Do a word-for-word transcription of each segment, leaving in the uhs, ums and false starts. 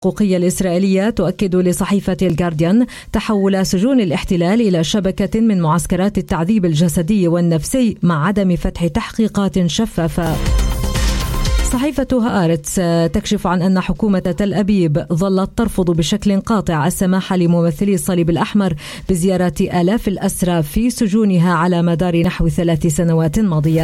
الحقوقية الإسرائيلية تؤكد لصحيفة الجارديان تحول سجون الاحتلال إلى شبكة من معسكرات التعذيب الجسدي والنفسي مع عدم فتح تحقيقات شفافة. صحيفة هآرتس تكشف عن أن حكومة تل أبيب ظلت ترفض بشكل قاطع السماح لممثلي الصليب الأحمر بزيارة آلاف الأسرى في سجونها على مدار نحو ثلاث سنوات ماضية.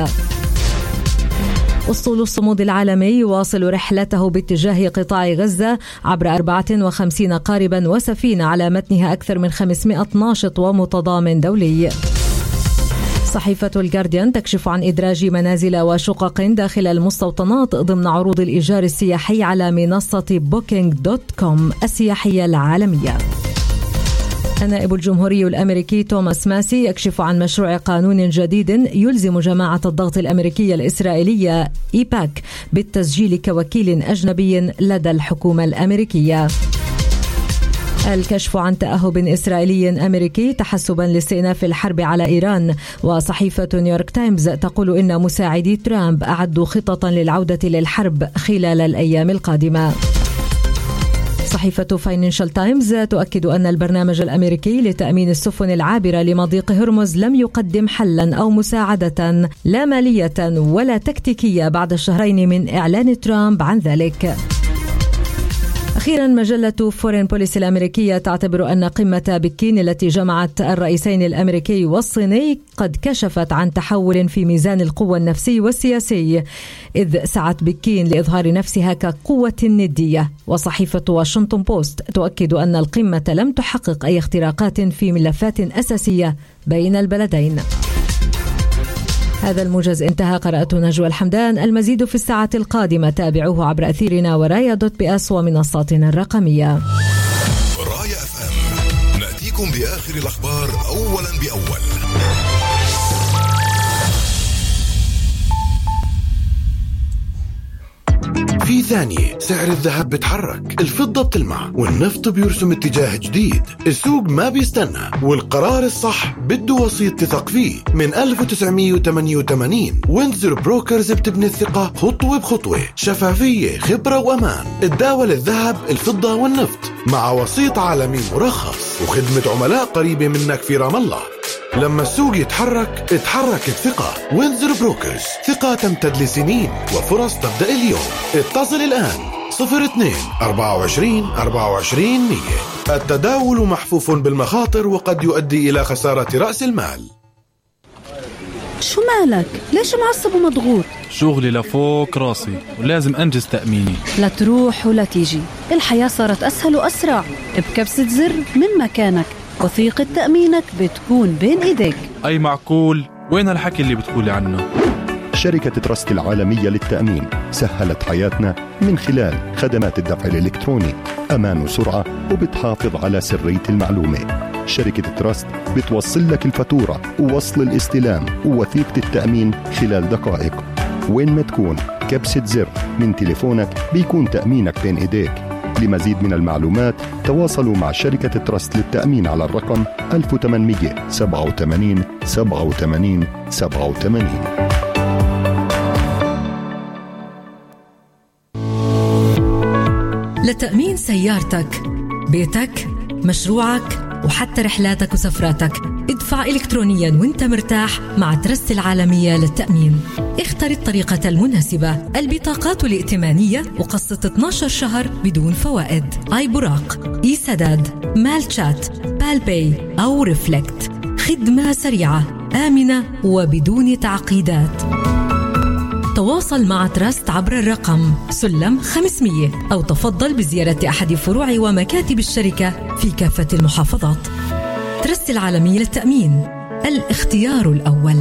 أسطول الصمود العالمي يواصل رحلته باتجاه قطاع غزة عبر أربعة وخمسين قاربا وسفينة على متنها أكثر من خمسمائة ناشط ومتضامن دولي. صحيفة الجارديان تكشف عن إدراج منازل وشقق داخل المستوطنات ضمن عروض الإيجار السياحي على منصة بوكينج دوت كوم السياحية العالمية. النائب الجمهوري الأمريكي توماس ماسي يكشف عن مشروع قانون جديد يلزم جماعة الضغط الأمريكية الإسرائيلية إيباك بالتسجيل كوكيل أجنبي لدى الحكومة الأمريكية. الكشف عن تأهب إسرائيلي أمريكي تحسبا لاستئناف الحرب على إيران. وصحيفة نيويورك تايمز تقول إن مساعدي ترامب أعدوا خطة للعودة للحرب خلال الأيام القادمة. صحيفة فاينانشال تايمز تؤكد أن البرنامج الأمريكي لتأمين السفن العابرة لمضيق هرمز لم يقدم حلا أو مساعدة لا مالية ولا تكتيكية بعد شهرين من إعلان ترامب عن ذلك. أخيرا مجلة فورين بوليس الأمريكية تعتبر أن قمة بكين التي جمعت الرئيسين الأمريكي والصيني قد كشفت عن تحول في ميزان القوة النفسي والسياسي، إذ سعت بكين لإظهار نفسها كقوة ندية. وصحيفة واشنطن بوست تؤكد أن القمة لم تحقق أي اختراقات في ملفات أساسية بين البلدين. هذا الموجز انتهى. قرأته نجوى الحمدان. المزيد في الساعة القادمة تابعوه عبر أثيرنا ورايا دوت بي اس ومنصاتنا الرقمية. رايا اف ام نأتيكم بآخر الأخبار أولا بأول. في ثانية سعر الذهب بتحرك، الفضة بتلمع، والنفط بيرسم اتجاه جديد. السوق ما بيستنى، والقرار الصح بده وسيط تثق فيه. من ألف وتسعمائة وثمانية وثمانين وينزر بروكرز بتبني الثقة خطوة بخطوة، شفافية، خبرة وأمان. تداول الذهب، الفضة والنفط مع وسيط عالمي مرخص وخدمة عملاء قريبة منك في رام الله. لما السوق يتحرك اتحرك الثقة. وينزر بروكرز، ثقة تمتد لسنين وفرص تبدأ اليوم. اتصل الآن صفر اثنين أربعة وعشرين أربعة وعشرين مية. التداول محفوف بالمخاطر وقد يؤدي إلى خسارة رأس المال. شو مالك؟ ليش معصب ومضغوط؟ شغلي لفوق راسي ولازم أنجز تأميني. لا تروح ولا تيجي، الحياة صارت أسهل وأسرع. بكبسة زر من مكانك وثيقة تأمينك بتكون بين إيديك. أي معقول؟ وين الحكي اللي بتقولي عنه؟ شركة تراست العالمية للتأمين سهلت حياتنا من خلال خدمات الدفع الإلكتروني، أمان وسرعة، وبتحافظ على سرية المعلومة. شركة تراست بتوصل لك الفاتورة ووصل الاستلام ووثيقة التأمين خلال دقائق. وين ما تكون، كبسة زر من تليفونك بيكون تأمينك بين إيديك. لمزيد من المعلومات تواصلوا مع شركة تراست للتأمين على الرقم ألف وثمانمائة وسبعة وثمانين سبعة وثمانين سبعة وثمانين. لتأمين سيارتك، بيتك، مشروعك وحتى رحلاتك وسفراتك، ادفع إلكترونيا وانت مرتاح مع ترست العالمية للتأمين. اختر الطريقة المناسبة، البطاقات الائتمانية وقسط اثني عشر شهر بدون فوائد، آي براق، إي سداد، مالتشات، بالباي أو ريفلكت. خدمة سريعة، آمنة وبدون تعقيدات. تواصل مع تراست عبر الرقم سلم خمسمائة أو تفضل بزيارة أحد فروع ومكاتب الشركة في كافة المحافظات. تراست العالمية للتأمين، الاختيار الأول.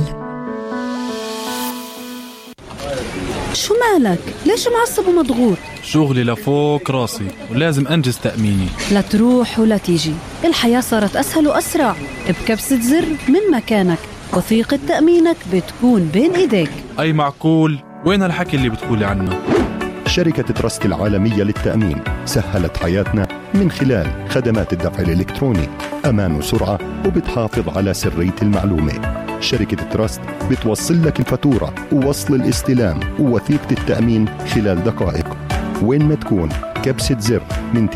شو مالك؟ ليش معصب ومضغوط؟ شغلي لفوق راسي ولازم أنجز تأميني. لا تروح ولا تيجي، الحياة صارت أسهل وأسرع. بكبسة زر من مكانك وثيقة تأمينك بتكون بين إيديك. أي معقول؟ وين الحكي اللي بتقولي عنه؟ شركة تراست العالمية للتأمين سهلت حياتنا من خلال خدمات الدفع الإلكتروني، أمان وسرعة، وبتحافظ على سرية المعلومة. شركة تراست بتوصل لك الفاتورة ووصل الاستلام ووثيقة التأمين خلال دقائق. وين ما تكون، بكبسة زر من